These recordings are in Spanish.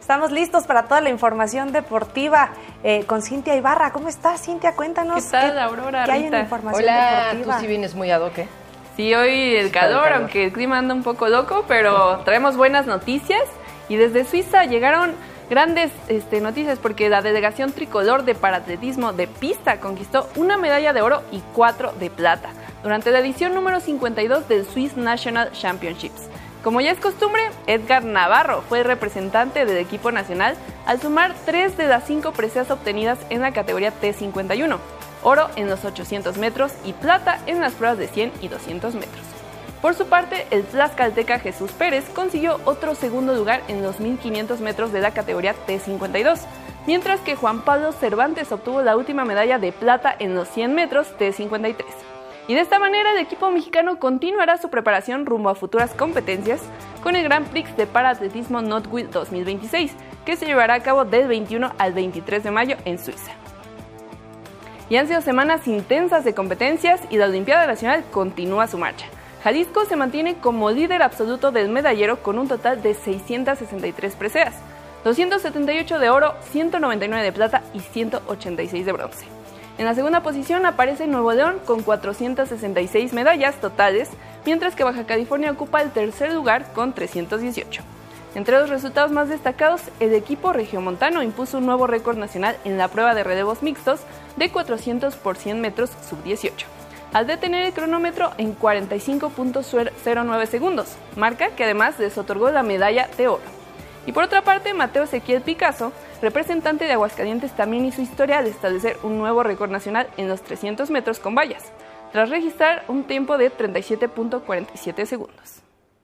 Estamos listos para toda la información deportiva con Cintia Ibarra. ¿Cómo estás, Cintia? Cuéntanos. ¿Qué tal, Aurora? ¿Qué hay en la información deportiva? Tú sí vienes muy ad hoc, ¿eh? Sí, hoy el calor, aunque el clima anda un poco loco, pero traemos buenas noticias. Y desde Suiza llegaron grandes noticias porque la delegación tricolor de paratletismo de pista conquistó una medalla de oro y 4 de plata durante la edición número 52 del Swiss National Championships. Como ya es costumbre, Edgar Navarro fue el representante del equipo nacional al sumar 3 de las 5 preseas obtenidas en la categoría T51, oro en los 800 metros y plata en las pruebas de 100 y 200 metros. Por su parte, el tlaxcalteca Jesús Pérez consiguió otro segundo lugar en los 1500 metros de la categoría T52, mientras que Juan Pablo Cervantes obtuvo la última medalla de plata en los 100 metros T53. Y de esta manera el equipo mexicano continuará su preparación rumbo a futuras competencias con el Grand Prix de Paratletismo Notwil 2026, que se llevará a cabo del 21 al 23 de mayo en Suiza. Y han sido semanas intensas de competencias y la Olimpiada Nacional continúa su marcha. Jalisco se mantiene como líder absoluto del medallero con un total de 663 preseas, 278 de oro, 199 de plata y 186 de bronce. En la segunda posición aparece Nuevo León con 466 medallas totales, mientras que Baja California ocupa el tercer lugar con 318. Entre los resultados más destacados, el equipo regiomontano impuso un nuevo récord nacional en la prueba de relevos mixtos de 400 por 100 metros sub-18, al detener el cronómetro en 45.09 segundos, marca que además les otorgó la medalla de oro. Y por otra parte, Mateo Ezequiel Picasso, representante de Aguascalientes, también hizo historia al establecer un nuevo récord nacional en los 300 metros con vallas, tras registrar un tiempo de 37.47 segundos.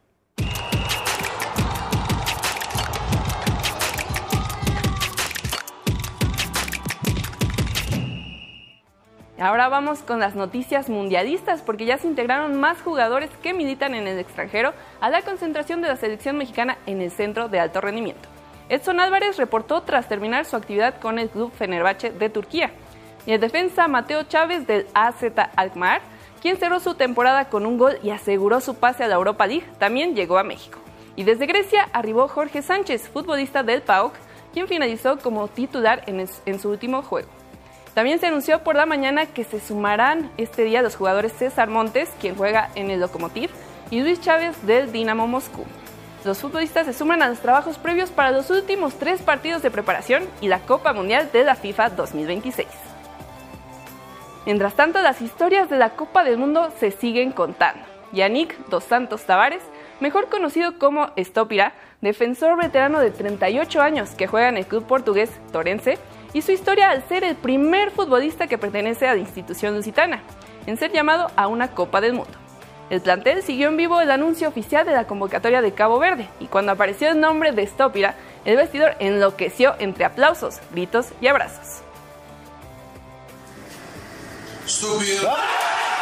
Ahora vamos con las noticias mundialistas porque ya se integraron más jugadores que militan en el extranjero a la concentración de la selección mexicana en el Centro de Alto Rendimiento. Edson Álvarez reportó tras terminar su actividad con el club Fenerbahce de Turquía. Y el defensa Mateo Chávez del AZ Alkmaar, quien cerró su temporada con un gol y aseguró su pase a la Europa League, también llegó a México. Y desde Grecia arribó Jorge Sánchez, futbolista del PAOK, quien finalizó como titular en su último juego. También se anunció por la mañana que se sumarán este día los jugadores César Montes, quien juega en el Lokomotiv, y Luis Chávez del Dinamo Moscú. Los futbolistas se suman a los trabajos previos para los últimos 3 partidos de preparación y la Copa Mundial de la FIFA 2026. Mientras tanto, las historias de la Copa del Mundo se siguen contando. Yannick dos Santos Tavares, mejor conocido como Stopira, defensor veterano de 38 años que juega en el club portugués Torrense, y su historia al ser el primer futbolista que pertenece a la institución lusitana en ser llamado a una Copa del Mundo. El plantel siguió en vivo el anuncio oficial de la convocatoria de Cabo Verde y cuando apareció el nombre de Stopira, el vestidor enloqueció entre aplausos, gritos y abrazos. Estúpido.